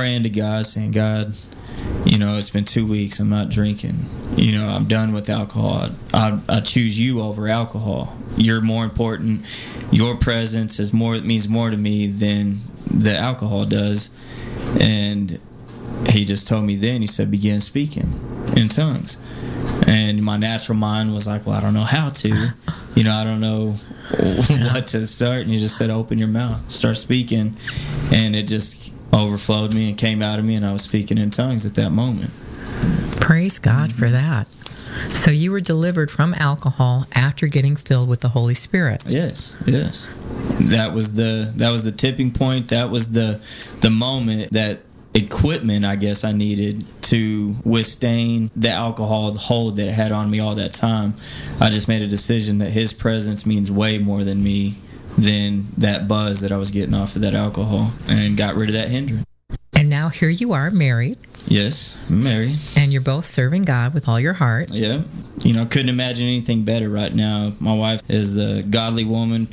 praying to God, saying, God, it's been 2 weeks. I'm not drinking. I'm done with alcohol. I choose you over alcohol. You're more important. Your presence means more to me than the alcohol does. And he just told me then, he said, begin speaking in tongues. And my natural mind was like, well, I don't know how to. I don't know what to start. And he just said, open your mouth, start speaking. And it just overflowed me and came out of me, and I was speaking in tongues at that moment. Praise God for that. So you were delivered from alcohol after getting filled with the Holy Spirit. Yes. That was the tipping point. That was the moment, that equipment, I guess, I needed to withstand the alcohol hold that it had on me all that time. I just made a decision that his presence means way more than me, than that buzz that I was getting off of that alcohol, and got rid of that hindrance. And now here you are, married. Yes, I'm married. And you're both serving God with all your heart. Yeah. Couldn't imagine anything better right now. My wife is the godly woman,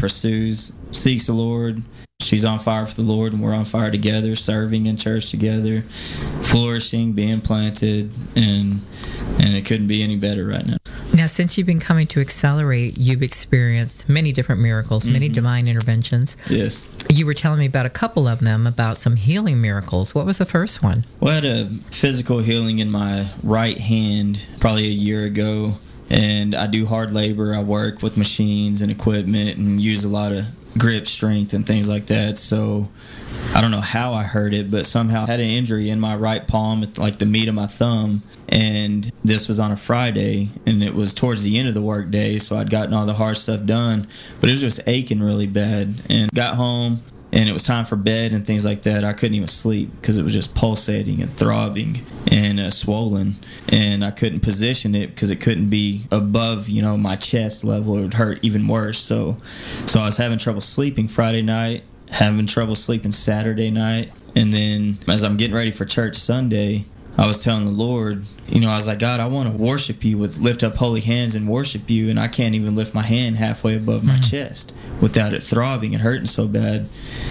seeks the Lord. She's on fire for the Lord, and we're on fire together, serving in church together, flourishing, being planted, and it couldn't be any better right now. Now, since you've been coming to Accelerate, you've experienced many different miracles, many divine interventions. Yes. You were telling me about a couple of them, about some healing miracles. What was the first one? Well, I had a physical healing in my right hand probably a year ago, and I do hard labor. I work with machines and equipment and use a lot of grip strength and things like that. So I don't know how I hurt it, but somehow I had an injury in my right palm at like the meat of my thumb. And this was on a Friday, and it was towards the end of the work day, so I'd gotten all the hard stuff done, but it was just aching really bad. And got home, and it was time for bed and things like that. I couldn't even sleep because it was just pulsating and throbbing and swollen, and I couldn't position it because it couldn't be above my chest level. It would hurt even worse. So I was having trouble sleeping Friday night, having trouble sleeping Saturday night, and then as I'm getting ready for church Sunday, I was telling the Lord, I was like, God, I want to worship you lift up holy hands and worship you, and I can't even lift my hand halfway above my chest without it throbbing and hurting so bad.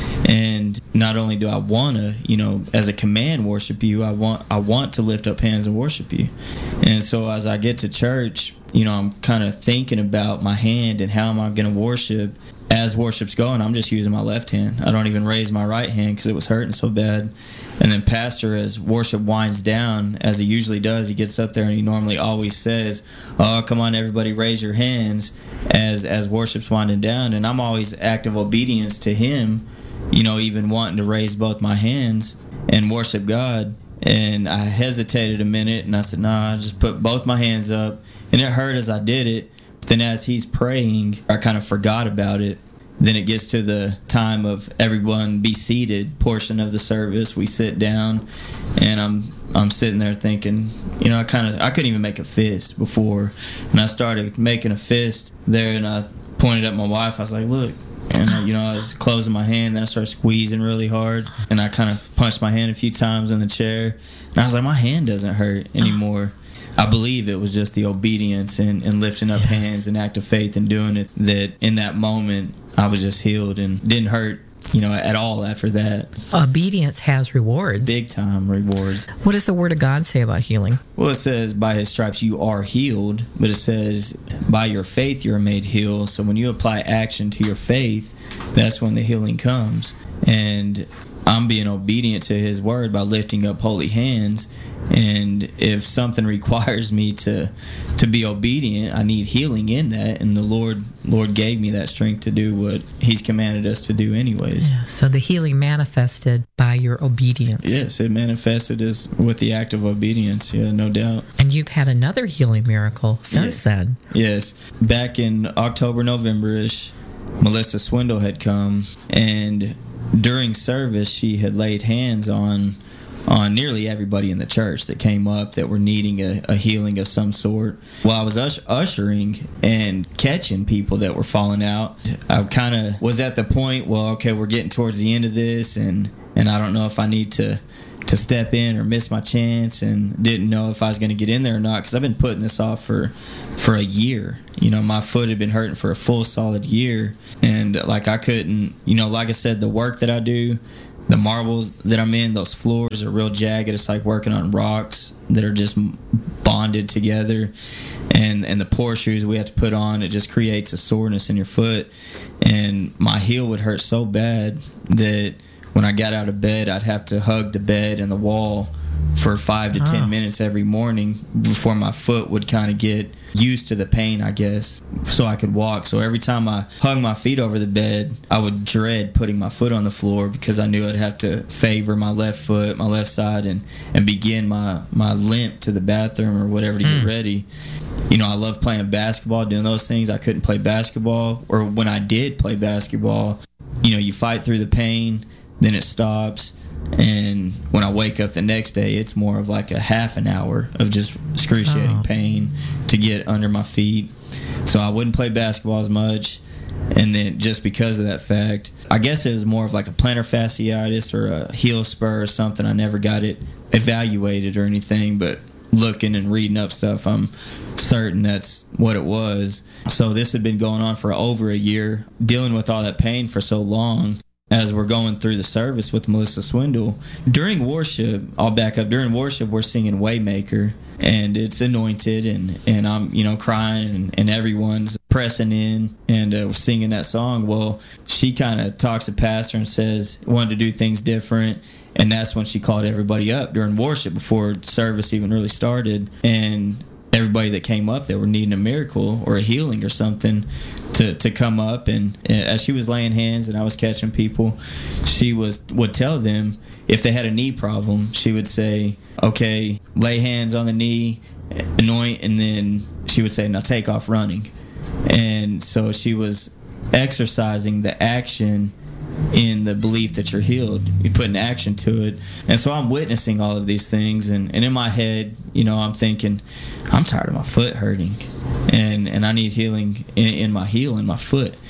And not only do I want to, as a command, worship you, I want to lift up hands and worship you. And so as I get to church, I'm kind of thinking about my hand and how am I going to worship. As worship's going, I'm just using my left hand. I don't even raise my right hand because it was hurting so bad. And then pastor, as worship winds down, as he usually does, he gets up there and he normally always says, oh, come on, everybody, raise your hands as worship's winding down. And I'm always active obedience to him, even wanting to raise both my hands and worship God. And I hesitated a minute, and I said, I just put both my hands up. And it hurt as I did it. But then as he's praying, I kind of forgot about it. Then it gets to the time of everyone be seated portion of the service. We sit down, and I'm sitting there thinking, I couldn't even make a fist before, and I started making a fist there, and I pointed at my wife. I was like, look, and I was closing my hand, then I started squeezing really hard, and I kind of punched my hand a few times in the chair, and I was like, my hand doesn't hurt anymore. I believe it was just the obedience and lifting up hands and act of faith and doing it, that in that moment I was just healed and didn't hurt, at all after that. Obedience has rewards. Big time rewards. What does the Word of God say about healing? Well, it says by His stripes you are healed, but it says by your faith you are made healed. So when you apply action to your faith, that's when the healing comes. And I'm being obedient to His Word by lifting up holy hands. And if something requires me to be obedient, I need healing in that, and the Lord gave me that strength to do what He's commanded us to do anyways. Yeah, so the healing manifested by your obedience. Yes, it manifested as with the act of obedience, no doubt. And you've had another healing miracle since then. Yes. Back in October, November-ish, Melissa Swindle had come, and during service she had laid hands on nearly everybody in the church that came up that were needing a healing of some sort. While I was ushering and catching people that were falling out, I kind of was at the point, okay, we're getting towards the end of this, and I don't know if I need to step in or miss my chance, and didn't know if I was going to get in there or not, because I've been putting this off for a year. My foot had been hurting for a full solid year, and I couldn't, like I said, the work that I do, the marble that I'm in, those floors are real jagged. It's like working on rocks that are just bonded together. And the poor shoes we have to put on, it just creates a soreness in your foot. And my heel would hurt so bad that when I got out of bed, I'd have to hug the bed and the wall for 5 to 10 minutes every morning before my foot would kind of get used to the pain, I guess, so I could walk. So every time I hung my feet over the bed, I would dread putting my foot on the floor because I knew I'd have to favor my left foot, my left side, and begin my limp to the bathroom or whatever to get ready. You know, I love playing basketball, doing those things. I couldn't play basketball, or when I did play basketball, you know, you fight through the pain, then it stops. And when I wake up the next day, it's more of like a half an hour of just excruciating pain to get under my feet. So I wouldn't play basketball as much. And then just because of that fact, I guess it was more of like a plantar fasciitis or a heel spur or something. I never got it evaluated or anything, but looking and reading up stuff, I'm certain that's what it was. So this had been going on for over a year, dealing with all that pain for so long. As we're going through the service with Melissa Swindle, during worship, I'll back up, during worship we're singing Waymaker, and it's anointed, and I'm, you know, crying, and everyone's pressing in, and we're singing that song. Well, she kind of talks to Pastor and says, wanted to do things different, and that's when she called everybody up during worship before service even really started, and everybody that came up that were needing a miracle or a healing or something to come up, and as she was laying hands and I was catching people, she would tell them if they had a knee problem, she would say, okay, lay hands on the knee, anoint, and then she would say, now take off running. And so she was exercising the action in the belief that you're healed. You put an action to it. And so I'm witnessing all of these things, and in my head, you know, I'm thinking, I'm tired of my foot hurting, and I need healing in my heel and my foot.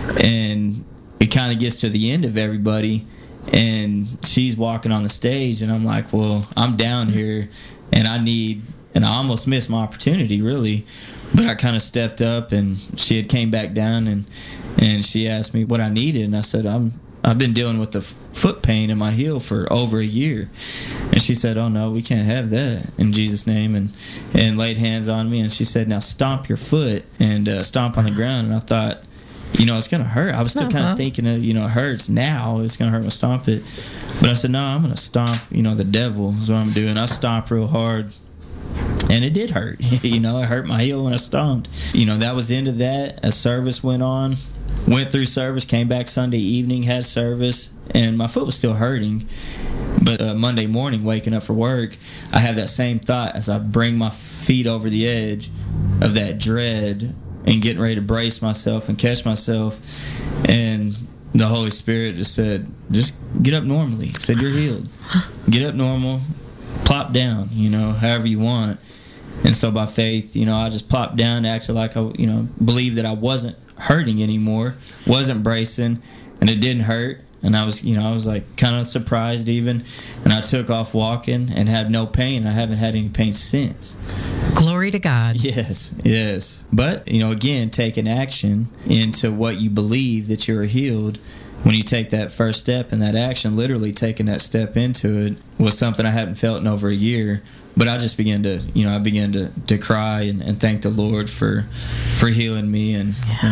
And it kind of gets to the end of everybody, and she's walking on the stage, and I'm like, well, I'm down here, and I almost missed my opportunity, really. But I kind of stepped up, and she had came back down, and she asked me what I needed, and I said, I've been dealing with the foot pain in my heel for over a year. And she said, oh no, we can't have that in Jesus' name, and laid hands on me, and she said, now stomp your foot and stomp on the ground. And I thought, you know, it's going to hurt. I was still kind of thinking, you know, it hurts now. It's going to hurt when I stomp it. But I said, no, I'm going to stomp, you know, the devil is what I'm doing. I stomped real hard. And it did hurt. You know, it hurt my heel when I stomped. You know, that was the end of that. As service went on, went through service, came back Sunday evening, had service, and my foot was still hurting. But Monday morning, waking up for work, I have that same thought as I bring my feet over the edge of that dread and getting ready to brace myself and catch myself. And the Holy Spirit just said, just get up normally. He said, you're healed. Get up normal. Plop down, you know, however you want. And so by faith, you know, I just plopped down, acted like I, you know, believed that I wasn't hurting anymore, wasn't bracing, and it didn't hurt. And I was, you know, I was like kind of surprised even. And I took off walking and had no pain. I haven't had any pain since. Glory to God. Yes. But, you know, again, taking action into what you believe that you're healed. When you take that first step and that action, literally taking that step into it was something I hadn't felt in over a year. But I just began to, you know, to cry and thank the Lord for healing me and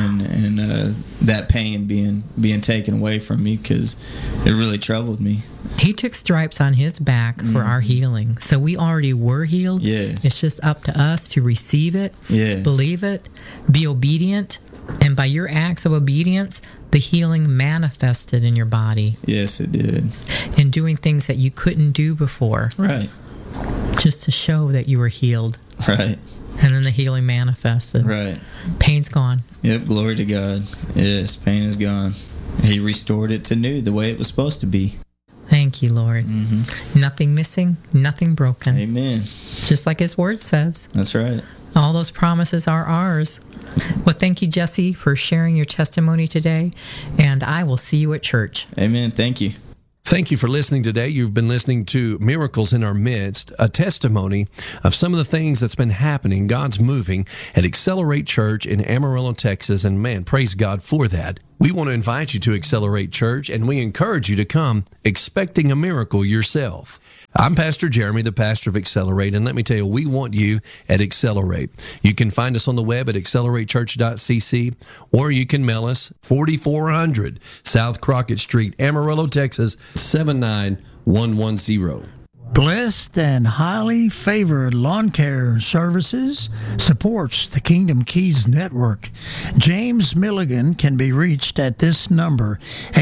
that pain being taken away from me, because it really troubled me. He took stripes on his back for our healing. So we already were healed. Yes. It's just up to us to receive it, yes, believe it, be obedient. And by your acts of obedience, the healing manifested in your body. Yes, it did. And doing things that you couldn't do before. Right. Just to show that you were healed. Right. And then the healing manifested. Right. Pain's gone. Yep, glory to God. Yes, pain is gone. He restored it to new, the way it was supposed to be. Thank you, Lord. Mm-hmm. Nothing missing, nothing broken. Amen. Just like his word says. That's right. All those promises are ours. Well, thank you, Jesse, for sharing your testimony today, and I will see you at church. Amen. Thank you. Thank you for listening today. You've been listening to Miracles in Our Midst, a testimony of some of the things that's been happening. God's moving at Accelerate Church in Amarillo, Texas, and man, praise God for that. We want to invite you to Accelerate Church, and we encourage you to come expecting a miracle yourself. I'm Pastor Jeremy, the pastor of Accelerate, and let me tell you, we want you at Accelerate. You can find us on the web at accelerate.church.cc, or you can mail us 4400 South Crockett Street, Amarillo, Texas, 79110. Blessed and highly favored lawn care services supports the Kingdom Keys Network. James Milligan can be reached at this number,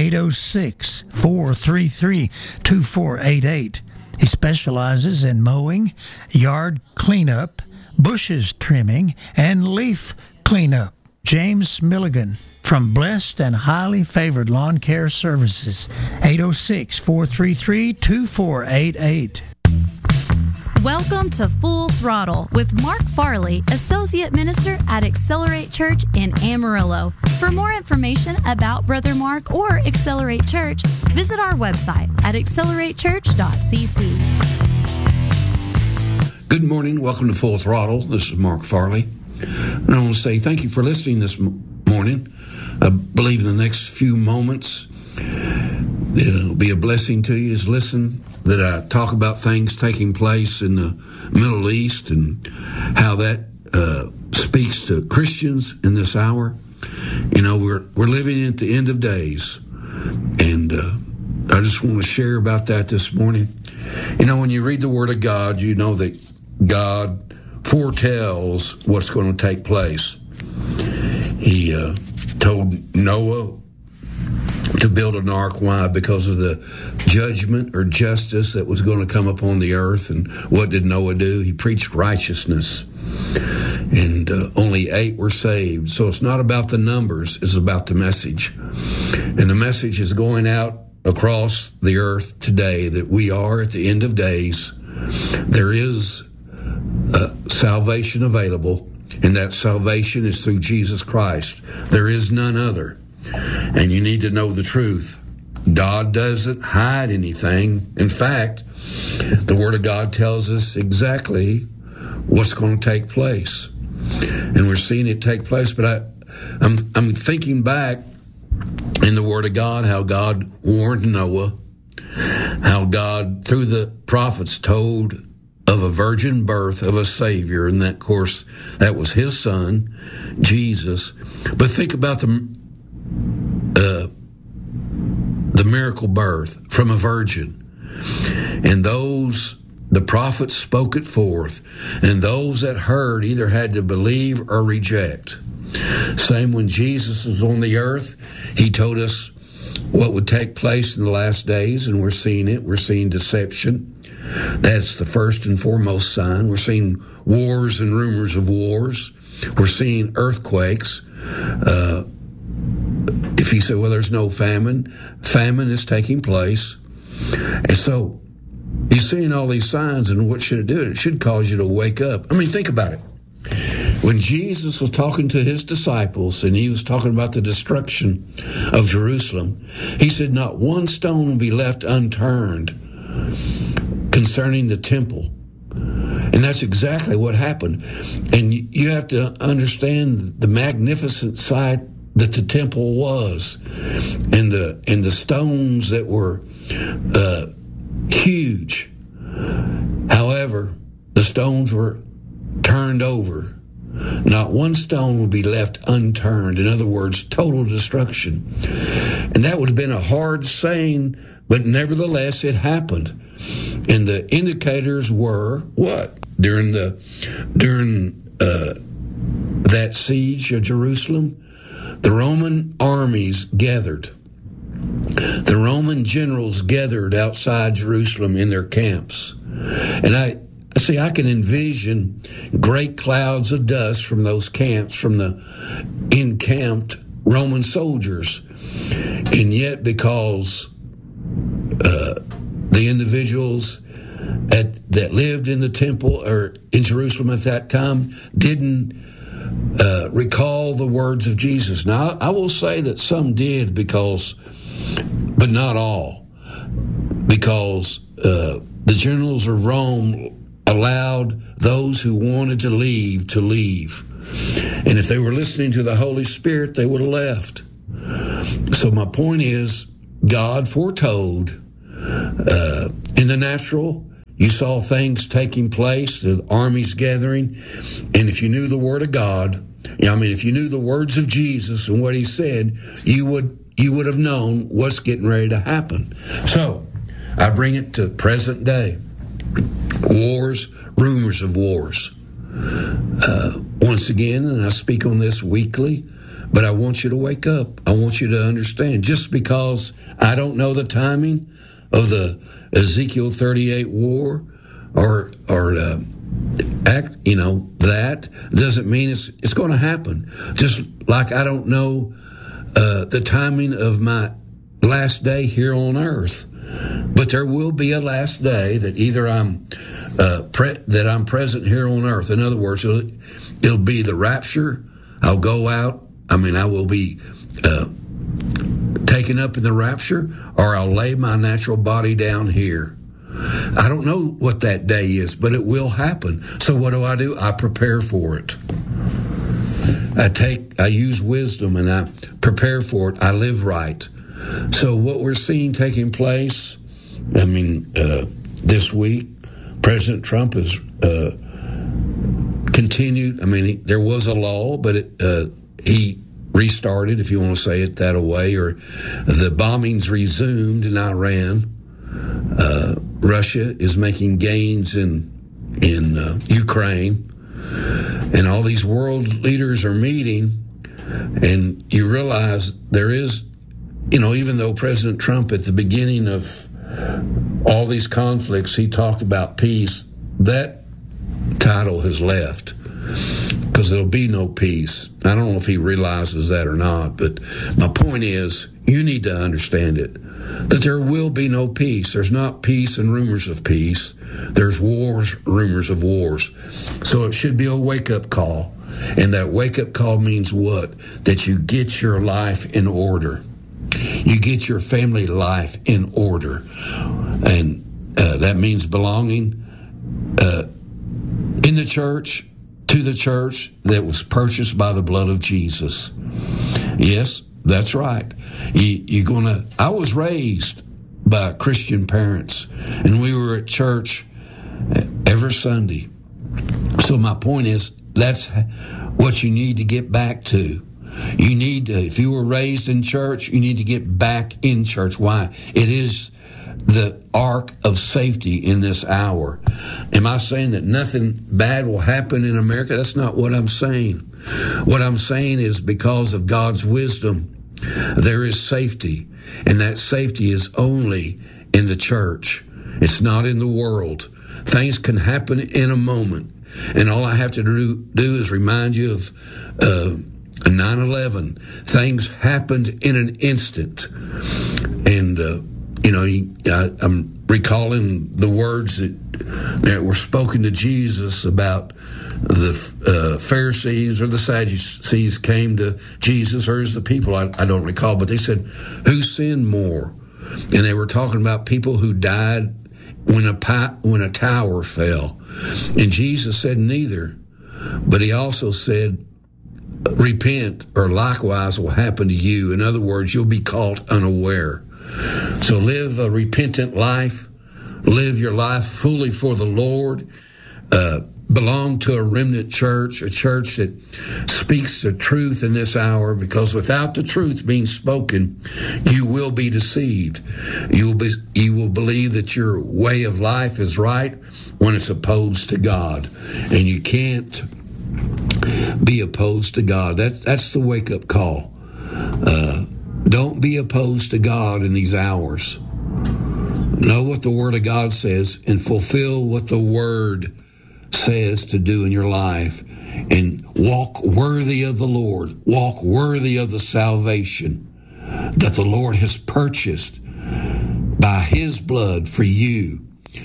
806-433-2488. He specializes in mowing, yard cleanup, bushes trimming, and leaf cleanup. James Milligan from Blessed and Highly Favored Lawn Care Services, 806-433-2488. Welcome to Full Throttle with Mark Farley, Associate Minister at Accelerate Church in Amarillo. For more information about Brother Mark or Accelerate Church, visit our website at accelerate.church.cc. Good morning. Welcome to Full Throttle. This is Mark Farley. And I want to say thank you for listening this morning. I believe in the next few moments it'll be a blessing to you as listen that I talk about things taking place in the Middle East and how that speaks to Christians in this hour. You know, we're living at the end of days, and I just want to share about that this morning. You know, when you read the Word of God, you know that God foretells what's going to take place. He told Noah to build an ark. Why? Because of the judgment or justice that was going to come upon the earth. And what did Noah do? He preached righteousness. And only 8 were saved. So it's not about the numbers, it's about the message. And the message is going out across the earth today that we are at the end of days. There is salvation available, and that salvation is through Jesus Christ. There is none other. And you need to know the truth. God doesn't hide anything. In fact, the Word of God tells us exactly what's going to take place. And we're seeing it take place. But I'm thinking back in the Word of God, how God warned Noah, how God, through the prophets, told of a virgin birth of a Savior. And that, of course, that was His Son, Jesus. But think about the miracle birth from a virgin. And the prophets spoke it forth. And those that heard either had to believe or reject. Same when Jesus was on the earth, He told us what would take place in the last days, and we're seeing it. We're seeing deception. That's the first and foremost sign. We're seeing wars and rumors of wars. We're seeing earthquakes. If you say, well, there's no famine is taking place. And so you're seeing all these signs, and what should it do? It should cause you to wake up. I mean, think about it. When Jesus was talking to His disciples and He was talking about the destruction of Jerusalem, He said not one stone will be left unturned concerning the temple. And that's exactly what happened. And you have to understand the magnificent sight that the temple was, and the stones that were huge. However, the stones were turned over. Not one stone would be left unturned. In other words, total destruction. And that would have been a hard saying, but nevertheless it happened. And the indicators were what? During that siege of Jerusalem, the Roman armies gathered. The Roman generals gathered outside Jerusalem in their camps. And I can envision great clouds of dust from those camps, from the encamped Roman soldiers. And yet, because the individuals that lived in the temple or in Jerusalem at that time didn't recall the words of Jesus. Now, I will say that some did, but not all. because the generals of Rome allowed those who wanted to leave to leave. And if they were listening to the Holy Spirit, they would have left. So my point is, God foretold in the natural. You saw things taking place, the armies gathering. And if you knew the Word of God, if you knew the words of Jesus and what He said, you would have known what's getting ready to happen. So I bring it to present day. Wars, rumors of wars. Once again, and I speak on this weekly, but I want you to wake up. I want you to understand. Just because I don't know the timing of the Ezekiel 38 war or that doesn't mean it's going to happen. Just like I don't know the timing of my last day here on earth. But there will be a last day that either I'm present here on earth. In other words, it'll be the rapture. I'll go out. I will be taken up in the rapture, or I'll lay my natural body down here. I don't know what that day is, but it will happen. So what do? I prepare for it. I use wisdom and I prepare for it. I live right. So what we're seeing taking place, this week, President Trump has continued. There was a law, but he restarted, if you want to say it that way, or the bombings resumed in Iran. Russia is making gains in Ukraine, and all these world leaders are meeting, and you realize there is, even though President Trump at the beginning of all these conflicts, he talked about peace, that title has left because there'll be no peace. I don't know if he realizes that or not, but my point is, you need to understand it, that there will be no peace. There's not peace and rumors of peace. There's wars, rumors of wars. So it should be a wake-up call. And that wake-up call means what? That you get your life in order. You get your family life in order. And that means belonging in the church, to the church that was purchased by the blood of Jesus. Yes, that's right. I was raised by Christian parents, and we were at church every Sunday. So my point is, that's what you need to get back to. You need to, if you were raised in church, you need to get back in church. Why? It is the ark of safety in this hour. Am I saying that nothing bad will happen in America? That's not what I'm saying. What I'm saying is, because of God's wisdom, there is safety, and that safety is only in the church. It's not in the world. Things can happen in a moment, and all I have to do is remind you of 9/11. Things happened in an instant, and I'm recalling the words that were spoken to Jesus about the Pharisees or the Sadducees came to Jesus, or is the people, I don't recall, but they said, who sinned more? And they were talking about people who died when a tower fell. And Jesus said neither, but he also said, repent, or likewise will happen to you. In other words, you'll be caught unaware. So live a repentant life. Live your life fully for the Lord. Belong to a remnant church, a church that speaks the truth in this hour, because without the truth being spoken, you will be deceived. You will believe that your way of life is right when it's opposed to God. And you can't be opposed to God. That's the wake-up call. Don't be opposed to God in these hours. Know what the Word of God says and fulfill what the Word says to do in your life, and walk worthy of the Lord. Walk worthy of the salvation that the Lord has purchased by His blood for you.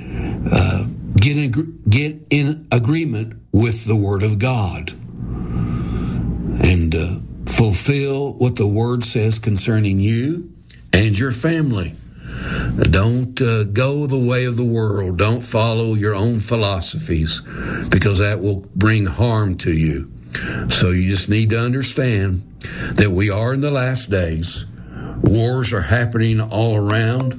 Get in agreement with the Word of God, and fulfill what the Word says concerning you and your family. Don't go the way of the world. Don't follow your own philosophies, because that will bring harm to you. So you just need to understand that we are in the last days. Wars are happening all around.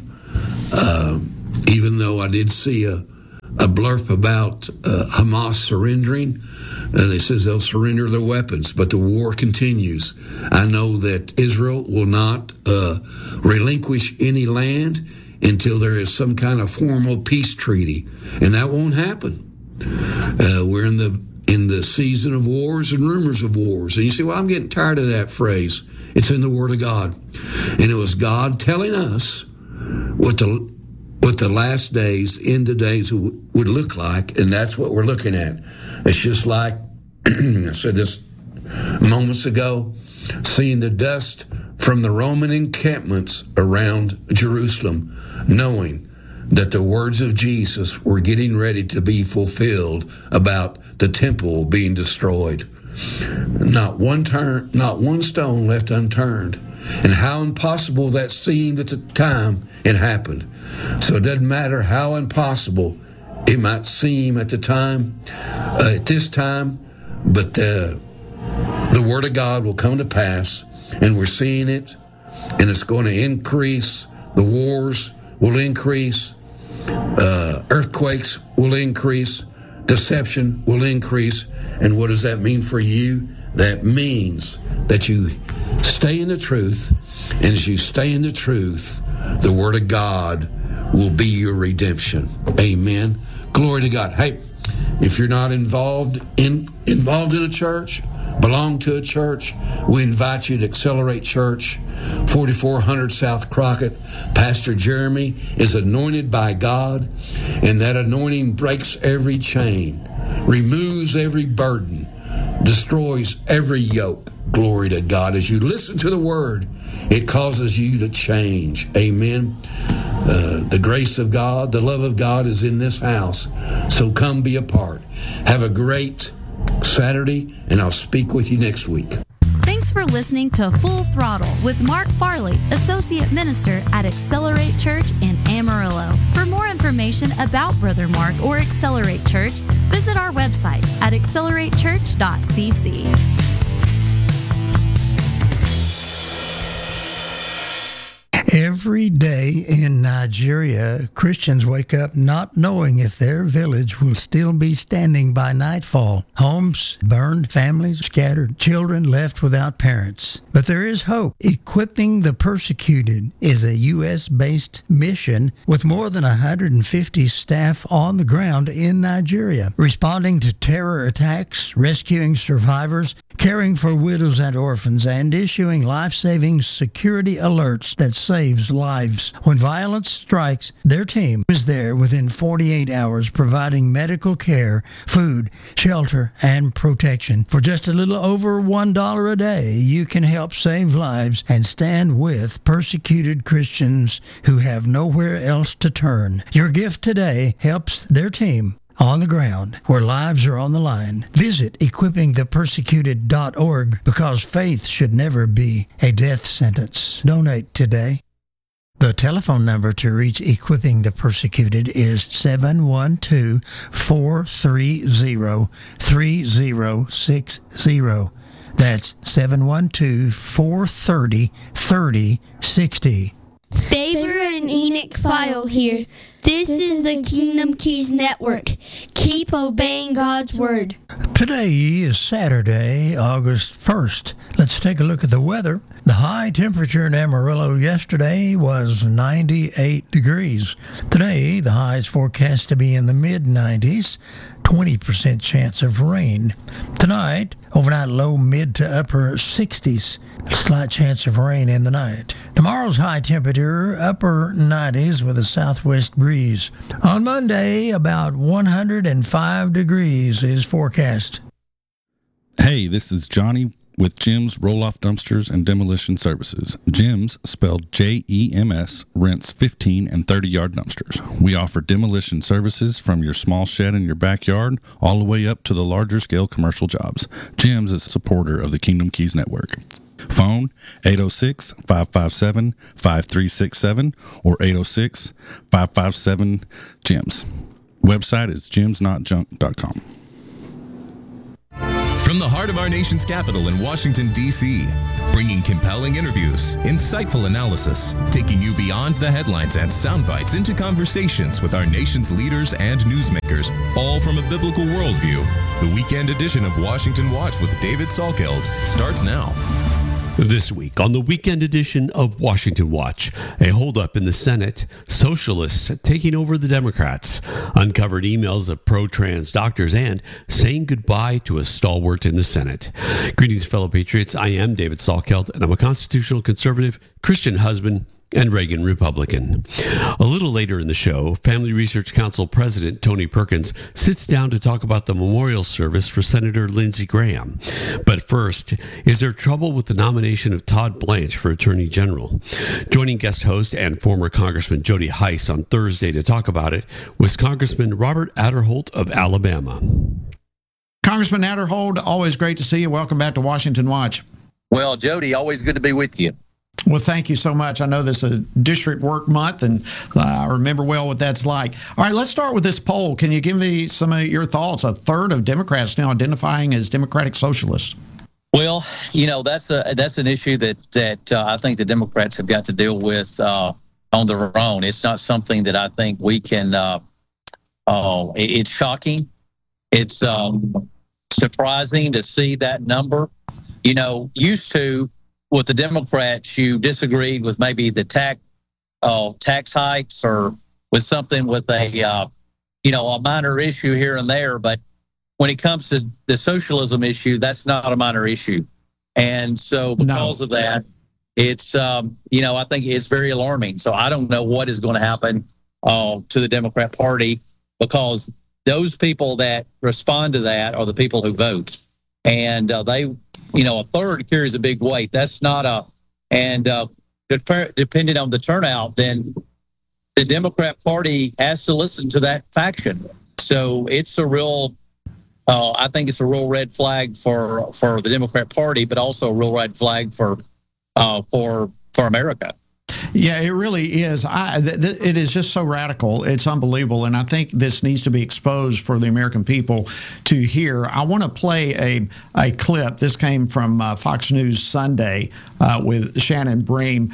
Even though I did see a blurb about Hamas surrendering, it says they'll surrender their weapons, but the war continues. I know that Israel will not relinquish any land until there is some kind of formal peace treaty, and that won't happen. We're in the season of wars and rumors of wars, and you say, "Well, I'm getting tired of that phrase." It's in the Word of God, and it was God telling us what the last days, end of days, would look like, and that's what we're looking at. It's just like I said this moments ago, seeing the dust from the Roman encampments around Jerusalem, knowing that the words of Jesus were getting ready to be fulfilled about the temple being destroyed. Not one stone left unturned. And how impossible that seemed at the time it happened. So it doesn't matter how impossible it might seem at the time, at this time, but the Word of God will come to pass, and we're seeing it, and it's going to increase. The wars will increase. Earthquakes will increase. Deception will increase. And what does that mean for you? That means that you stay in the truth, and as you stay in the truth, the Word of God will be your redemption. Amen. Glory to God. Hey, if you're not involved in a church, belong to a church, we invite you to Accelerate Church, 4400 South Crockett. Pastor Jeremy is anointed by God, and that anointing breaks every chain, removes every burden, destroys every yoke. Glory to God. As you listen to the Word, it causes you to change. Amen. The grace of God, the love of God is in this house. So come be a part. Have a great Saturday, and I'll speak with you next week. Thanks for listening to Full Throttle with Mark Farley, Associate Minister at Accelerate Church in Amarillo. For more information about Brother Mark or Accelerate Church, visit our website at acceleratechurch.cc. Every day in Nigeria, Christians wake up not knowing if their village will still be standing by nightfall. Homes burned, families scattered, children left without parents. But there is hope. Equipping the Persecuted is a U.S.-based mission with more than 150 staff on the ground in Nigeria, responding to terror attacks, rescuing survivors, caring for widows and orphans, and issuing life-saving security alerts that saves lives. When violence strikes, their team is there within 48 hours providing medical care, food, shelter, and protection. For just a little over $1 a day, you can help save lives and stand with persecuted Christians who have nowhere else to turn. Your gift today helps their team on the ground where lives are on the line. Visit equippingthepersecuted.org, because faith should never be a death sentence. Donate today. The telephone number to reach Equipping the Persecuted is 712-430-3060. That's 712-430-3060. Favor and Enoch File here. This is the Kingdom Keys Network. Keep obeying God's Word. Today is Saturday, August 1st. Let's take a look at the weather. The high temperature in Amarillo yesterday was 98 degrees. Today, the high is forecast to be in the mid-90s, 20% chance of rain. Tonight, overnight low mid to upper 60s, slight chance of rain in the night. Tomorrow's high temperature, upper 90s with a southwest breeze. On Monday, about 105 degrees is forecast. Hey, this is Johnny with Jim's Roll-Off Dumpsters and Demolition Services. Jim's, spelled J-E-M-S, rents 15 and 30-yard dumpsters. We offer demolition services from your small shed in your backyard all the way up to the larger-scale commercial jobs. Jim's is a supporter of the Kingdom Keys Network. Phone 806-557-5367 or 806-557-GEMS. Website is gemsnotjunk.com. From the heart of our nation's capital in Washington, D.C., bringing compelling interviews, insightful analysis, taking you beyond the headlines and sound bites into conversations with our nation's leaders and newsmakers, all from a biblical worldview. The weekend edition of Washington Watch with David Salkeld starts now. This week on the weekend edition of Washington Watch, a holdup in the Senate, socialists taking over the Democrats, uncovered emails of pro-trans doctors, and saying goodbye to a stalwart in the Senate. Greetings, fellow patriots. I am David Salkeld, and I'm a constitutional conservative, Christian husband, and Reagan Republican. A little later in the show, Family Research Council President Tony Perkins sits down to talk about the memorial service for Senator Lindsey Graham. But first, is there trouble with the nomination of Todd Blanche for Attorney General? Joining guest host and former Congressman Jody Hice on Thursday to talk about it was Congressman Robert Aderholt of Alabama. Congressman Aderholt, always great to see you. Welcome back to Washington Watch. Well, Jody, always good to be with you. Well, thank you so much. I know this is a district work month, and I remember well what that's like. All right, let's start with this poll. Can you give me some of your thoughts? A third of Democrats now identifying as Democratic Socialists. Well, you know, that's an issue that I think the Democrats have got to deal with on their own. It's not something that I think we can. It's shocking. It's surprising to see that number. You know, used to. With the Democrats, you disagreed with maybe the tax hikes or with something with a minor issue here and there. But when it comes to the socialism issue, that's not a minor issue. And so because of that, it's, I think it's very alarming. So I don't know what is going to happen to the Democrat Party, because those people that respond to that are the people who vote. And a third carries a big weight. That's not depending on the turnout, then the Democrat Party has to listen to that faction. So it's a real, I think it's a real red flag for the Democrat Party, but also a real red flag for America. Yeah, it really is. It is just so radical. It's unbelievable. And I think this needs to be exposed for the American people to hear. I want to play a clip. This came from Fox News Sunday with Shannon Bream.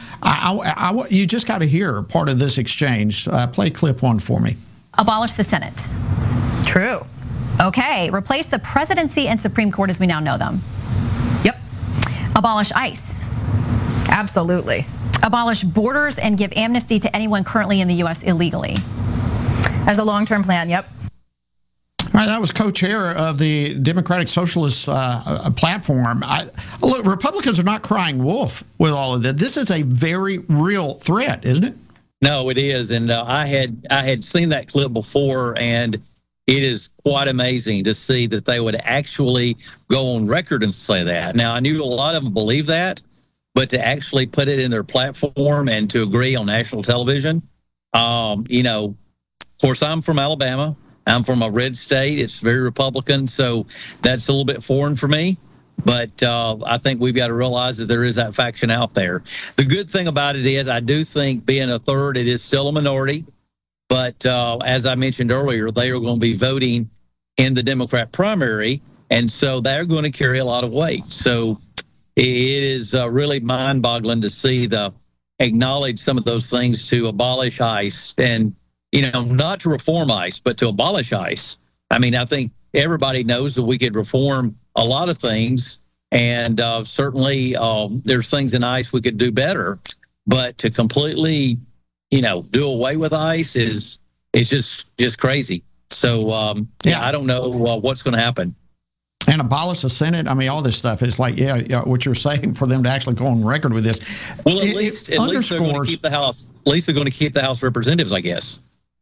You just got to hear part of this exchange. Play clip one for me. Abolish the Senate. True. Okay. Replace the presidency and Supreme Court as we now know them. Yep. Abolish ICE. Absolutely. Abolish borders and give amnesty to anyone currently in the U.S. illegally. As a long-term plan, yep. All right, that was co-chair of the Democratic Socialist platform. Look, Republicans are not crying wolf with all of this. This is a very real threat, isn't it? No, it is. And I had seen that clip before, and it is quite amazing to see that they would actually go on record and say that. Now, I knew a lot of them believe that, but to actually put it in their platform and to agree on national television, of course, I'm from Alabama. I'm from a red state. It's very Republican, so that's a little bit foreign for me. But I think we've got to realize that there is that faction out there. The good thing about it is I do think being a third, it is still a minority. But as I mentioned earlier, they are going to be voting in the Democrat primary, and so they're going to carry a lot of weight. So it is really mind-boggling to see acknowledge some of those things, to abolish ICE and, not to reform ICE, but to abolish ICE. I mean, I think everybody knows that we could reform a lot of things, and certainly there's things in ICE we could do better. But to completely, do away with ICE is just crazy. So, I don't know what's going to happen. And abolish the Senate. I mean, all this stuff is like, what you're saying, for them to actually go on record with this. Well, at least they're going to keep the House. At least they're going to keep the House of Representatives, I guess. Yeah,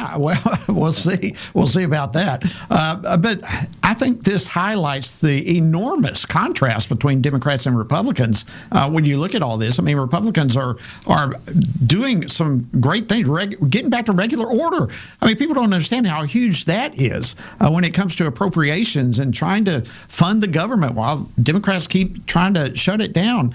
Yeah, well, we'll see. We'll see about that. But I think this highlights the enormous contrast between Democrats and Republicans when you look at all this. I mean, Republicans are doing some great things, getting back to regular order. I mean, people don't understand how huge that is when it comes to appropriations and trying to fund the government while Democrats keep trying to shut it down.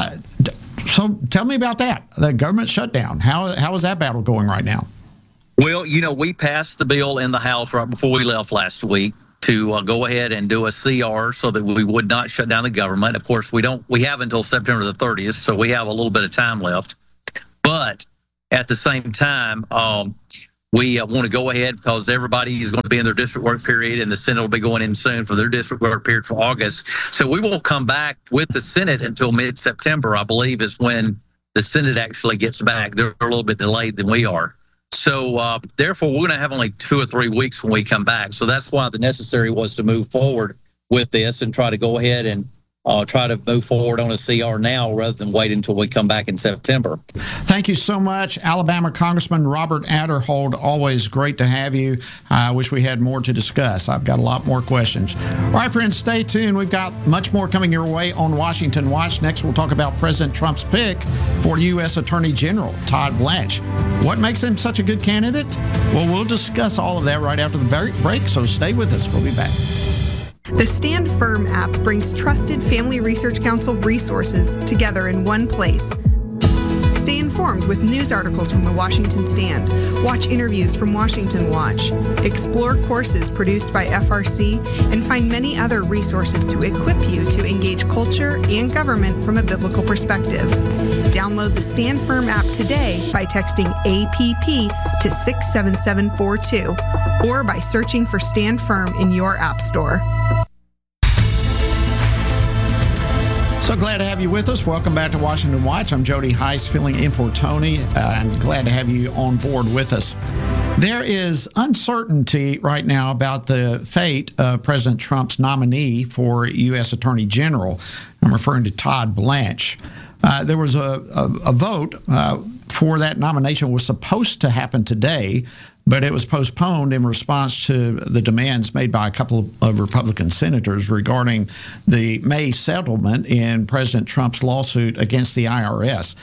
So tell me about that, the government shutdown. How is that battle going right now? Well, we passed the bill in the House right before we left last week to go ahead and do a CR so that we would not shut down the government. Of course, we have until September the 30th, so we have a little bit of time left. But at the same time, we want to go ahead because everybody is going to be in their district work period, and the Senate will be going in soon for their district work period for August. So we won't come back with the Senate until mid-September, I believe, is when the Senate actually gets back. They're a little bit delayed than we are. So therefore, we're going to have only 2 or 3 weeks when we come back. So that's why the necessary was to move forward with this and try to go ahead and try to move forward on a CR now rather than wait until we come back in September. Thank you so much, Alabama Congressman Robert Aderhold. Always great to have you. I wish we had more to discuss. I've got a lot more questions. All right, friends, stay tuned. We've got much more coming your way on Washington Watch. Next, we'll talk about President Trump's pick for U.S. Attorney General Todd Blanche. What makes him such a good candidate? Well, we'll discuss all of that right after the break, so stay with us. We'll be back. The Stand Firm app brings trusted Family Research Council resources together in one place. Stay informed with news articles from the Washington Stand, watch interviews from Washington Watch, explore courses produced by FRC, and find many other resources to equip you to engage culture and government from a biblical perspective. Download the Stand Firm app today by texting APP to 67742 or by searching for Stand Firm in your app store. So glad to have you with us. Welcome back to Washington Watch. I'm Jody Heiss, filling in for Tony. I'm glad to have you on board with us. There is uncertainty right now about the fate of President Trump's nominee for U.S. Attorney General. I'm referring to Todd Blanche. There was a vote for that nomination was supposed to happen today, but it was postponed in response to the demands made by a couple of Republican senators regarding the May settlement in President Trump's lawsuit against the IRS.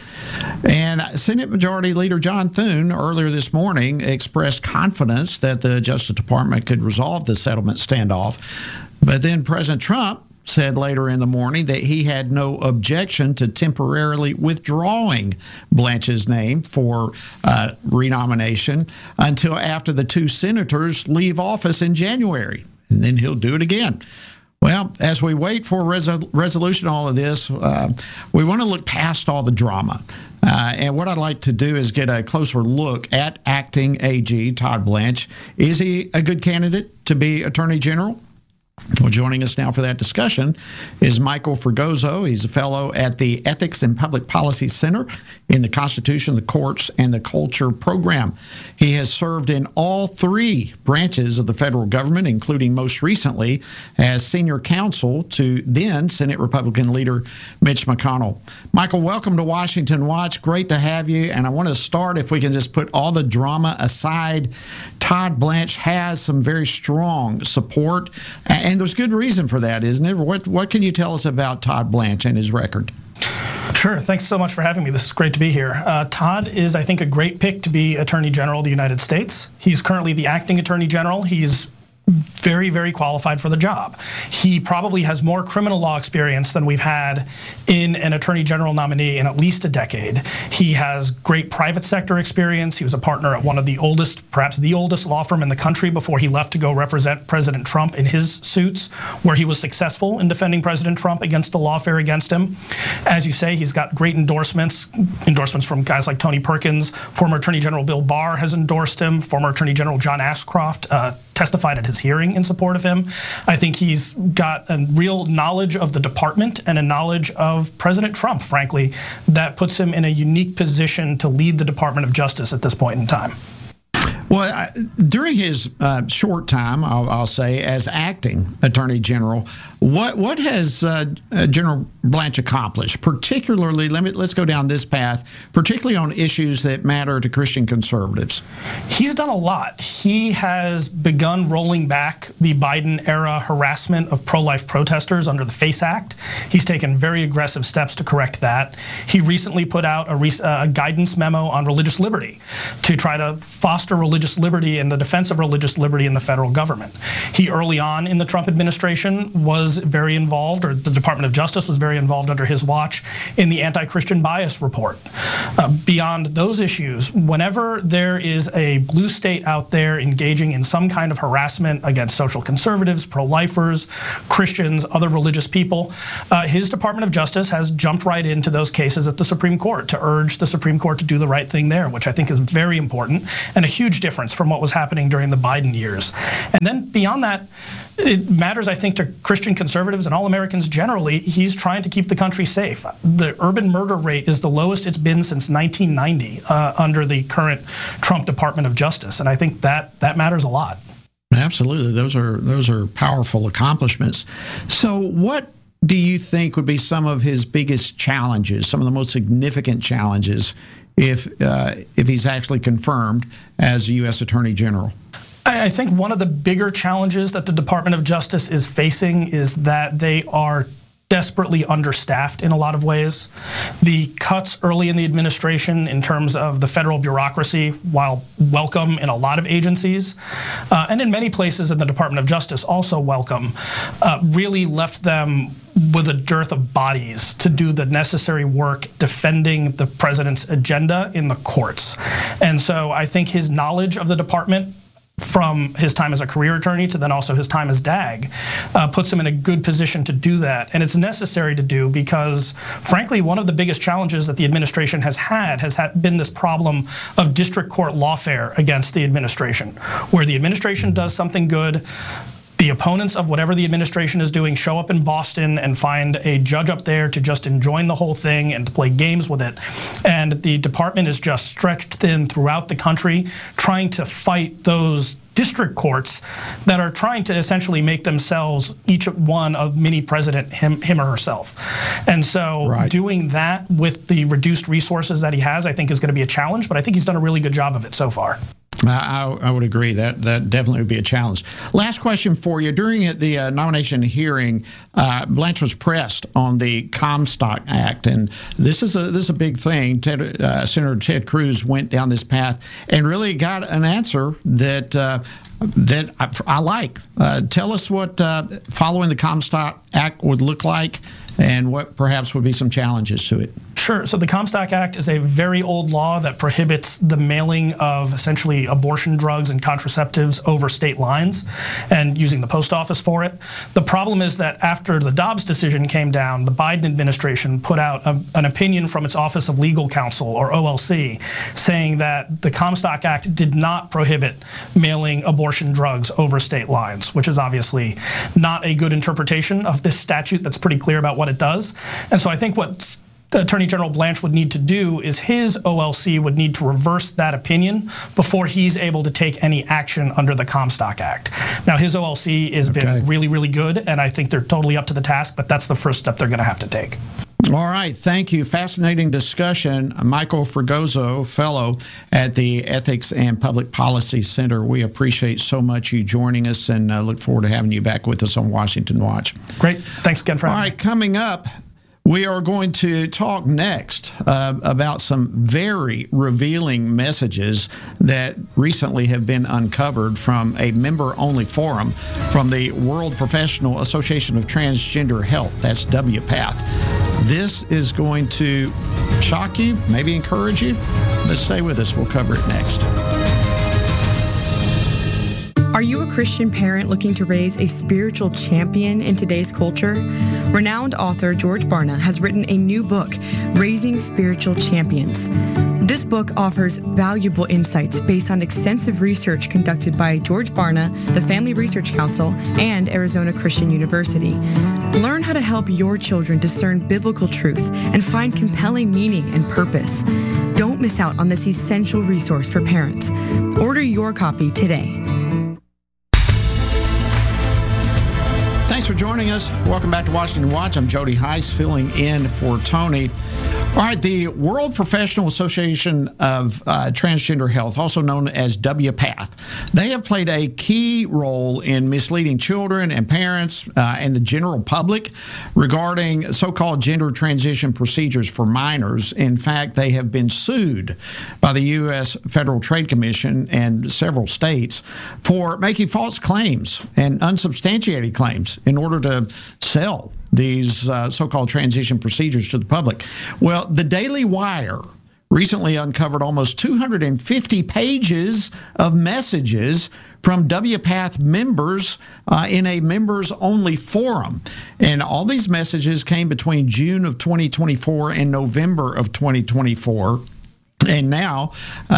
And Senate Majority Leader John Thune earlier this morning expressed confidence that the Justice Department could resolve the settlement standoff. But then President Trump said later in the morning that he had no objection to temporarily withdrawing Blanche's name for renomination until after the two senators leave office in January, and then he'll do it again. Well, as we wait for resolution all of this, we want to look past all the drama. And what I'd like to do is get a closer look at acting AG Todd Blanche. Is he a good candidate to be Attorney General? Well, joining us now for that discussion is Michael Fregoso. He's a fellow at the Ethics and Public Policy Center in the Constitution, the Courts, and the Culture program. He has served in all three branches of the federal government, including most recently as senior counsel to then Senate Republican leader Mitch McConnell. Michael, welcome to Washington Watch. Great to have you. And I want to start, if we can just put all the drama aside. Todd Blanche has some very strong support, and there's good reason for that, isn't it? What can you tell us about Todd Blanche and his record? Sure. Thanks so much for having me. This is great to be here. Todd is, I think, a great pick to be Attorney General of the United States. He's currently the acting Attorney General. He's very, very qualified for the job. He probably has more criminal law experience than we've had in an Attorney General nominee in at least a decade. He has great private sector experience. He was a partner at one of the oldest, perhaps the oldest law firm in the country before he left to go represent President Trump in his suits, where he was successful in defending President Trump against the lawfare against him. As you say, he's got great endorsements from guys like Tony Perkins. Former Attorney General Bill Barr has endorsed him. Former Attorney General John Ashcroft testified at his hearing in support of him. I think he's got a real knowledge of the department and a knowledge of President Trump, frankly, that puts him in a unique position to lead the Department of Justice at this point in time. Well, during his short time, I'll say, as acting Attorney General, what has General Blanche accomplished? Particularly, let's go down this path, particularly on issues that matter to Christian conservatives. He's done a lot. He has begun rolling back the Biden-era harassment of pro-life protesters under the FACE Act. He's taken very aggressive steps to correct that. He recently put out a guidance memo on religious liberty to try to foster religious liberty and the defense of religious liberty in the federal government. He early on in the Trump administration was very involved, or the Department of Justice was very involved under his watch, in the anti-Christian bias report. Beyond those issues, whenever there is a blue state out there engaging in some kind of harassment against social conservatives, pro-lifers, Christians, other religious people, his Department of Justice has jumped right into those cases at the Supreme Court to urge the Supreme Court to do the right thing there, which I think is very important and a huge difference from what was happening during the Biden years. And then beyond that, it matters, I think, to Christian conservatives and all Americans generally. He's trying to keep the country safe. The urban murder rate is the lowest it's been since 1990 under the current Trump Department of Justice, and I think that matters a lot. Absolutely. Those are powerful accomplishments. So what do you think would be some of his biggest challenges, some of the most significant challenges, if he's actually confirmed as a U.S. Attorney General? I think one of the bigger challenges that the Department of Justice is facing is that they are desperately understaffed in a lot of ways. The cuts early in the administration in terms of the federal bureaucracy, while welcome in a lot of agencies, and in many places in the Department of Justice also welcome, really left them with a dearth of bodies to do the necessary work defending the president's agenda in the courts. And so I think his knowledge of the department, from his time as a career attorney to then also his time as DAG, puts him in a good position to do that. And it's necessary to do because, frankly, one of the biggest challenges that the administration has been this problem of district court lawfare against the administration, where the administration does something good, the opponents of whatever the administration is doing show up in Boston and find a judge up there to just enjoin the whole thing and to play games with it. And the department is just stretched thin throughout the country, trying to fight those district courts that are trying to essentially make themselves each one a mini president, him or herself. And so doing that with the reduced resources that he has, I think is going to be a challenge, but I think he's done a really good job of it so far. I would agree that definitely would be a challenge. Last question for you. During the nomination hearing, Blanche was pressed on the Comstock Act, and this is a big thing. Senator Ted Cruz went down this path and really got an answer that I like. Tell us what following the Comstock Act would look like, and what perhaps would be some challenges to it. Sure. So the Comstock Act is a very old law that prohibits the mailing of essentially abortion drugs and contraceptives over state lines and using the post office for it. The problem is that after the Dobbs decision came down, the Biden administration put out an opinion from its Office of Legal Counsel, or OLC, saying that the Comstock Act did not prohibit mailing abortion drugs over state lines, which is obviously not a good interpretation of this statute that's pretty clear about what it does. And so I think what Attorney General Blanche would need to do is his OLC would need to reverse that opinion before he's able to take any action under the Comstock Act. Now, his OLC has been really, really good, and I think they're totally up to the task, but that's the first step they're going to have to take. All right. Thank you. Fascinating discussion. Michael Fregoso, fellow at the Ethics and Public Policy Center. We appreciate so much you joining us and look forward to having you back with us on Washington Watch. Great. Thanks again for having me. All right. Coming up, we are going to talk next about some very revealing messages that recently have been uncovered from a member-only forum from the World Professional Association of Transgender Health. That's WPATH. This is going to shock you, maybe encourage you, but stay with us. We'll cover it next. Are you a Christian parent looking to raise a spiritual champion in today's culture? Renowned author George Barna has written a new book, Raising Spiritual Champions. This book offers valuable insights based on extensive research conducted by George Barna, the Family Research Council, and Arizona Christian University. Learn how to help your children discern biblical truth and find compelling meaning and purpose. Don't Don't miss out on this essential resource for parents. Order your copy today. Thanks for joining us. Welcome back to Washington Watch. I'm Jody Heiss, filling in for Tony. All right, the World Professional Association of Transgender Health, also known as WPATH, they have played a key role in misleading children and parents and the general public regarding so-called gender transition procedures for minors. In fact, they have been sued by the U.S. Federal Trade Commission and several states for making false claims and unsubstantiated claims in order to sell these so-called transition procedures to the public. Well, the Daily Wire recently uncovered almost 250 pages of messages from WPATH members in a members-only forum. And all these messages came between June of 2024 and November of 2024. And now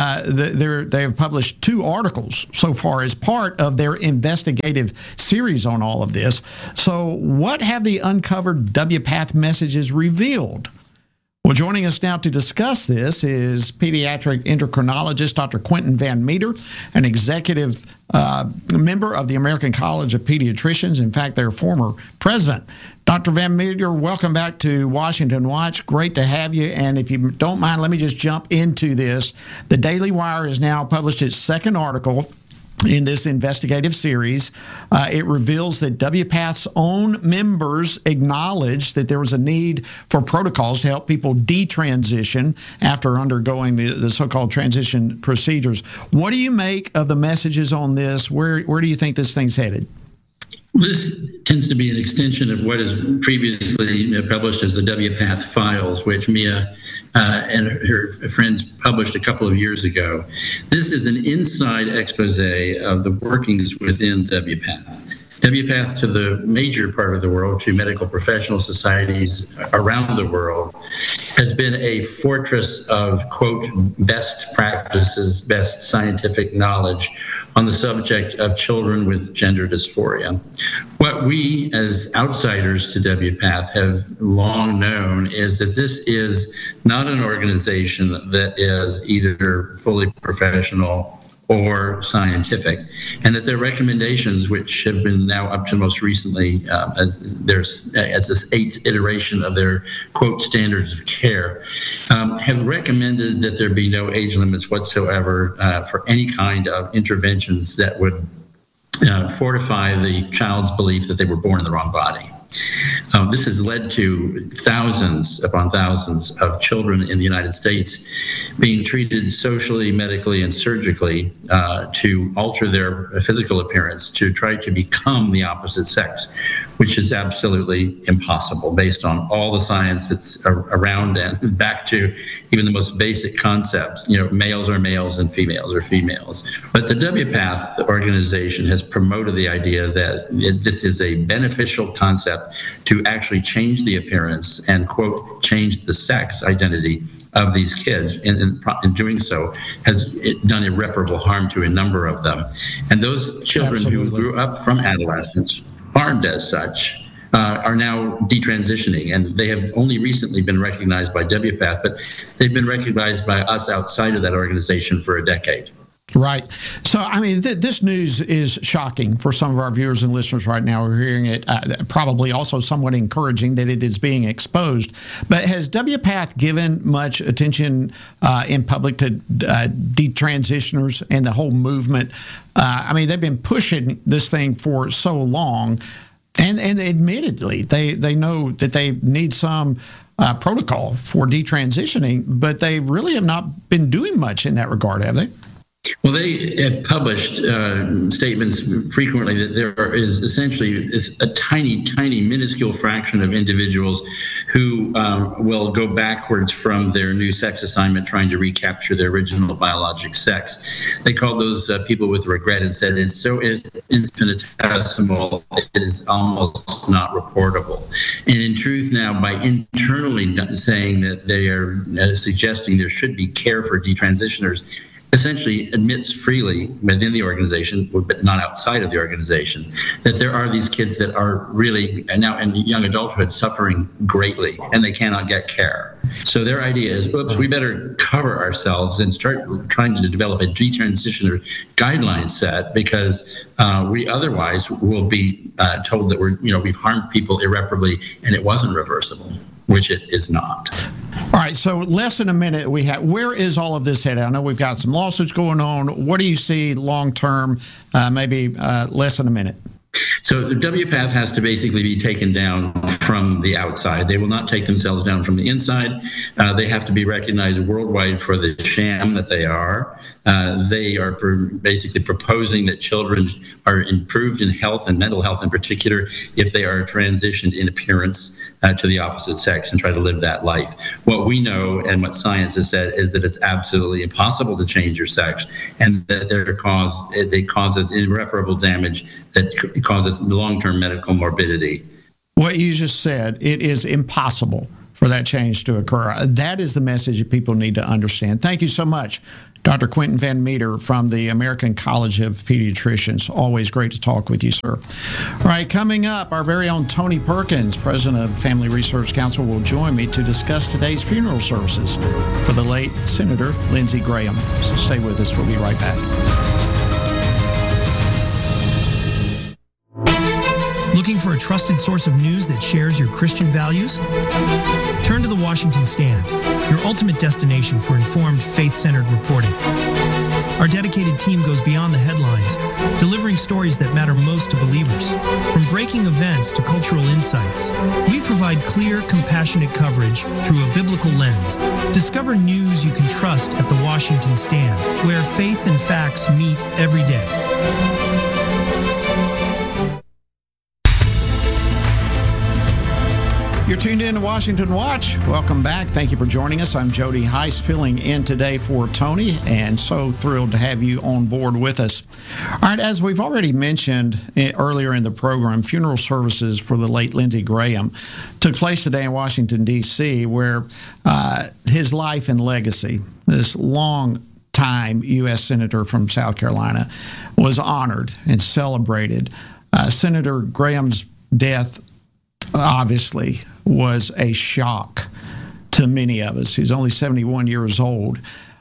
they have published 2 articles so far as part of their investigative series on all of this. So what have the uncovered WPATH messages revealed? Well, joining us now to discuss this is pediatric endocrinologist Dr. Quentin Van Meter, an executive member of the American College of Pediatricians. In fact, their former president. Dr. Van Meter, welcome back to Washington Watch. Great to have you. And if you don't mind, let me just jump into this. The Daily Wire has now published its second article in this investigative series. It reveals that WPATH's own members acknowledged that there was a need for protocols to help people detransition after undergoing the so-called transition procedures. What do you make of the messages on this? Where do you think this thing's headed? This tends to be an extension of what is previously published as the WPATH files, which Mia and her friends published a couple of years ago. This is an inside expose of the workings within WPATH. WPATH, to the major part of the world, to medical professional societies around the world, has been a fortress of, quote, best practices, best scientific knowledge on the subject of children with gender dysphoria. What we, as outsiders to WPATH, have long known is that this is not an organization that is either fully professional or scientific, and that their recommendations, which have been now up to most recently as this 8th iteration of their, quote, standards of care, have recommended that there be no age limits whatsoever for any kind of interventions that would fortify the child's belief that they were born in the wrong body. This has led to thousands upon thousands of children in the United States being treated socially, medically, and surgically to alter their physical appearance to try to become the opposite sex, which is absolutely impossible based on all the science that's around and back to even the most basic concepts. You know, males are males and females are females. But the WPATH organization has promoted the idea that this is a beneficial concept to actually change the appearance and, quote, change the sex identity of these kids. In doing so, has done irreparable harm to a number of them. And those children who grew up from adolescence, harmed as such, are now detransitioning. And they have only recently been recognized by WPATH, but they've been recognized by us outside of that organization for a decade. Right. So, I mean, this news is shocking for some of our viewers and listeners right now. We're hearing it probably also somewhat encouraging that it is being exposed. But has WPATH given much attention in public to detransitioners and the whole movement? I mean, they've been pushing this thing for so long. And admittedly, they know that they need some protocol for detransitioning, but they really have not been doing much in that regard, have they? Well, they have published statements frequently that there is essentially a tiny, tiny, minuscule fraction of individuals who will go backwards from their new sex assignment, trying to recapture their original biologic sex. They call those people with regret and said it's so infinitesimal, it is almost not reportable. And in truth now, by internally saying that they are suggesting there should be care for detransitioners, essentially admits freely within the organization, but not outside of the organization, that there are these kids that are really now in young adulthood suffering greatly and they cannot get care. So their idea is, oops, we better cover ourselves and start trying to develop a detransition guideline set, because we otherwise will be told that we've harmed people irreparably and it wasn't reversible, which it is not. All right, so less than a minute we have. Where is all of this headed? I know we've got some lawsuits going on. What do you see long term? Maybe less than a minute. So the WPATH has to basically be taken down from the outside. They will not take themselves down from the inside. They have to be recognized worldwide for the sham that they are. They are basically proposing that children are improved in health and mental health in particular if they are transitioned in appearance to the opposite sex and try to live that life. What we know and what science has said is that it's absolutely impossible to change your sex, and that it causes irreparable damage that causes long-term medical morbidity. What you just said, it is impossible for that change to occur. That is the message that people need to understand. Thank you so much, Dr. Quentin Van Meter from the American College of Pediatricians. Always great to talk with you, sir. All right, coming up, our very own Tony Perkins, president of Family Research Council, will join me to discuss today's funeral services for the late Senator Lindsey Graham. So stay with us. We'll be right back. Looking for a trusted source of news that shares your Christian values? Turn to the Washington Stand, your ultimate destination for informed, faith-centered reporting. Our dedicated team goes beyond the headlines, delivering stories that matter most to believers. From breaking events to cultural insights, we provide clear, compassionate coverage through a biblical lens. Discover news you can trust at the Washington Stand, where faith and facts meet every day. You're tuned in to Washington Watch. Welcome back. Thank you for joining us. I'm Jody Heiss, filling in today for Tony, and so thrilled to have you on board with us. All right, as we've already mentioned earlier in the program, funeral services for the late Lindsey Graham took place today in Washington, D.C., where his life and legacy, this long-time U.S. Senator from South Carolina, was honored and celebrated. Senator Graham's death obviously was a shock to many of us. He's only 71 years old.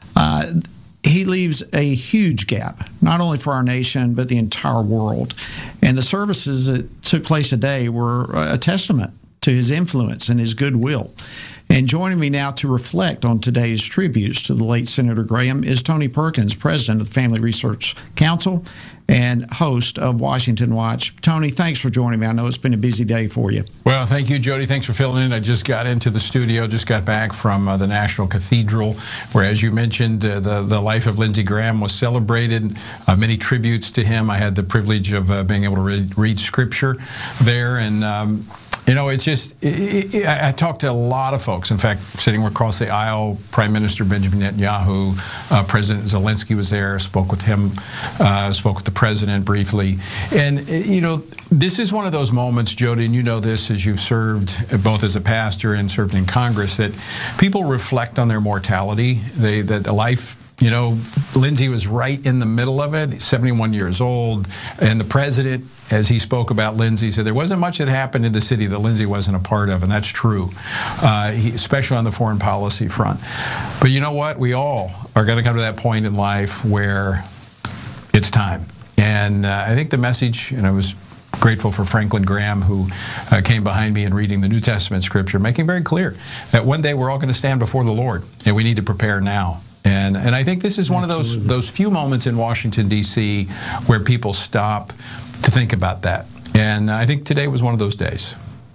He leaves a huge gap, not only for our nation, but the entire world. And the services that took place today were a testament to his influence and his goodwill. And joining me now to reflect on today's tributes to the late Senator Graham is Tony Perkins, president of the Family Research Council and host of Washington Watch. Tony, thanks for joining me. I know it's been a busy day for you. Well, thank you, Jody. Thanks for filling in. I just got into the studio, just got back from the National Cathedral, where, as you mentioned, the life of Lindsey Graham was celebrated. Many tributes to him. I had the privilege of being able to read Scripture there, and you know, it's just, I talked to a lot of folks. In fact, sitting across the aisle, Prime Minister Benjamin Netanyahu, President Zelensky was there, spoke with him, spoke with the president briefly. And, you know, this is one of those moments, Jody, and you know this as you've served both as a pastor and served in Congress, that people reflect on their mortality, that the life. You know, Lindsey was right in the middle of it, 71 years old, and the president, as he spoke about Lindsey, said there wasn't much that happened in the city that Lindsey wasn't a part of, and that's true, especially on the foreign policy front. But you know what? We all are going to come to that point in life where it's time. And I think the message, and I was grateful for Franklin Graham, who came behind me in reading the New Testament scripture, making very clear that one day we're all going to stand before the Lord, and we need to prepare now. And I think this is one of those few moments in Washington, D.C., where people stop to think about that. And I think today was one of those days.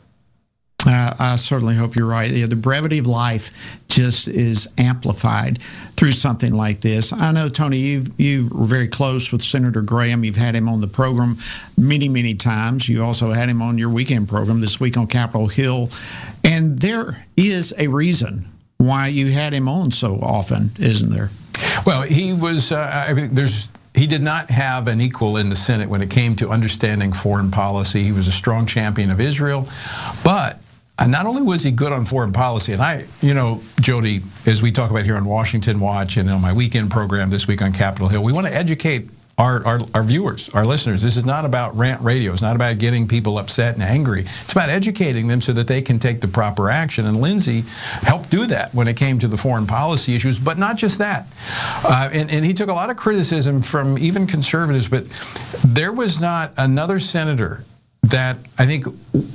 I certainly hope you're right. The brevity of life just is amplified through something like this. I know, Tony, you were very close with Senator Graham. You've had him on the program many, many times. You also had him on your weekend program this week on Capitol Hill. And there is a reason why you had him on so often, isn't there? Well, he was, he did not have an equal in the Senate when it came to understanding foreign policy. He was a strong champion of Israel, but not only was he good on foreign policy, and Jody, as we talk about here on Washington Watch and on my weekend program this week on Capitol Hill, we want to educate our viewers, our listeners. This is not about rant radio. It's not about getting people upset and angry. It's about educating them so that they can take the proper action. And Lindsey helped do that when it came to the foreign policy issues, but not just that. And he took a lot of criticism from even conservatives, but there was not another senator that I think,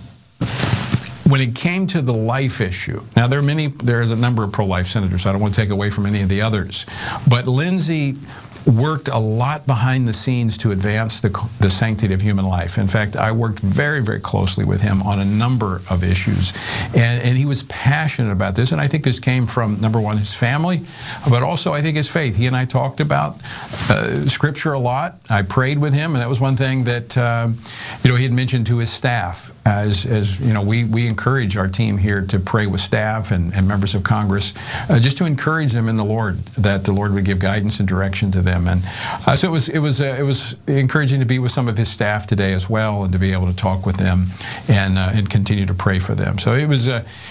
when it came to the life issue, now there's a number of pro-life senators, so I don't want to take away from any of the others, but Lindsey worked a lot behind the scenes to advance the sanctity of human life. In fact, I worked very, very closely with him on a number of issues, and he was passionate about this, and I think this came from, number one, his family, but also I think his faith. He and I talked about Scripture a lot. I prayed with him, and that was one thing that he had mentioned to his staff. As you know, we encourage our team here to pray with staff and members of Congress, just to encourage them in the Lord, that the Lord would give guidance and direction to them. And so it was encouraging to be with some of his staff today as well, and to be able to talk with them and continue to pray for them. So it was.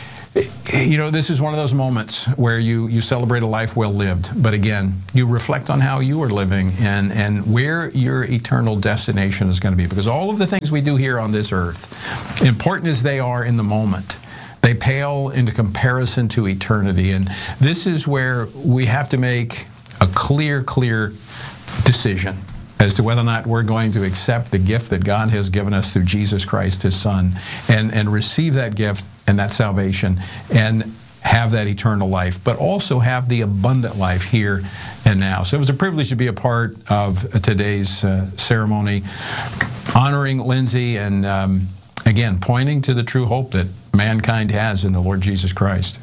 This is one of those moments where you celebrate a life well lived, but again, you reflect on how you are living and where your eternal destination is going to be. Because all of the things we do here on this earth, important as they are in the moment, they pale into comparison to eternity. And this is where we have to make a clear decision as to whether or not we're going to accept the gift that God has given us through Jesus Christ, his Son, and receive that gift and that salvation and have that eternal life, but also have the abundant life here and now. So it was a privilege to be a part of today's ceremony, honoring Lindsey and, again, pointing to the true hope that mankind has in the Lord Jesus Christ.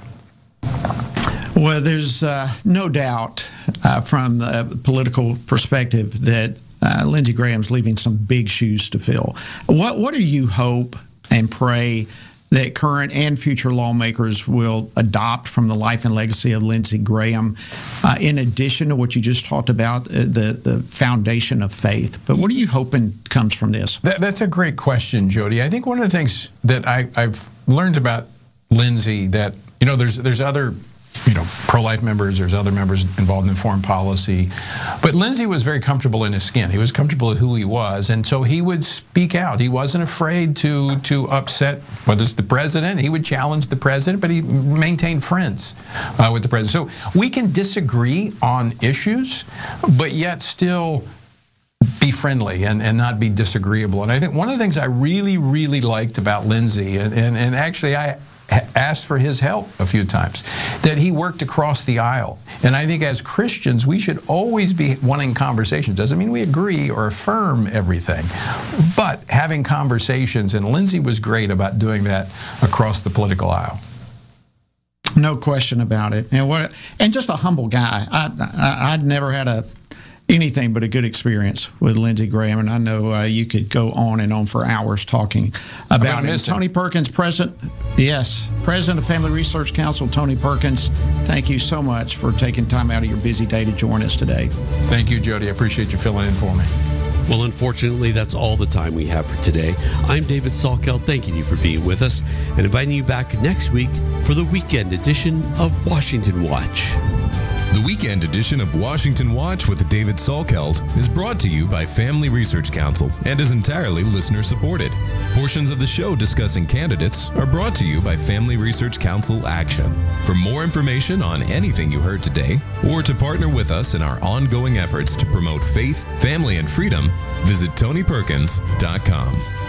Well, there's no doubt from the political perspective that Lindsey Graham's leaving some big shoes to fill. What do you hope and pray that current and future lawmakers will adopt from the life and legacy of Lindsey Graham, in addition to what you just talked about, the foundation of faith? But what are you hoping comes from this? That's a great question, Jody. I think one of the things that I've learned about Lindsey that, there's other pro-life members, there's other members involved in foreign policy. But Lindsey was very comfortable in his skin. He was comfortable with who he was, and so he would speak out. He wasn't afraid to upset, whether it's the president. He would challenge the president, but he maintained friends with the president. So we can disagree on issues, but yet still be friendly and not be disagreeable. And I think one of the things I really, really liked about Lindsey, and actually I asked for his help a few times, that he worked across the aisle. And I think as Christians, we should always be wanting conversations. Doesn't mean we agree or affirm everything, but having conversations. And Lindsey was great about doing that across the political aisle. No question about it. And just a humble guy. I'd never had anything but a good experience with Lindsey Graham, and I know you could go on and on for hours talking about him. Tony Perkins, President of Family Research Council, Tony Perkins, thank you so much for taking time out of your busy day to join us today. Thank you, Jody. I appreciate you filling in for me. Well, unfortunately, that's all the time we have for today. I'm David Salkeld, thanking you for being with us and inviting you back next week for the weekend edition of Washington Watch. The weekend edition of Washington Watch with David Salkeld is brought to you by Family Research Council and is entirely listener-supported. Portions of the show discussing candidates are brought to you by Family Research Council Action. For more information on anything you heard today, or to partner with us in our ongoing efforts to promote faith, family, and freedom, visit TonyPerkins.com.